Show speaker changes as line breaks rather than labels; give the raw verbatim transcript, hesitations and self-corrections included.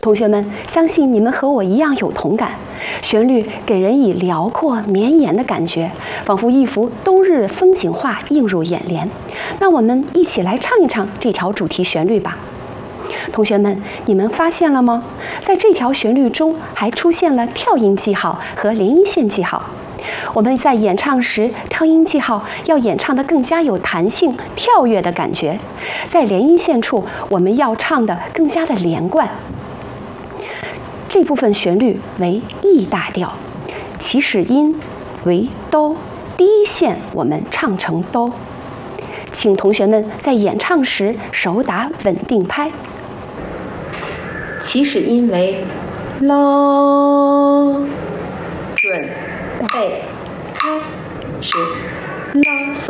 同学们，相信你们和我一样有同感，旋律给人以辽阔绵延的感觉，仿佛一幅冬日风景画映入眼帘。那我们一起来唱一唱这条主题旋律吧。同学们，你们发现了吗？在这条旋律中还出现了跳音记号和连音线记号。我们在演唱时，跳音记号要演唱得更加有弹性、跳跃的感觉；在连音线处，我们要唱得更加的连贯。这部分旋律为 E 大调，起始音为哆，第一线我们唱成哆。请同学们在演唱时手打稳定拍。起始音为 lo， 准备开始。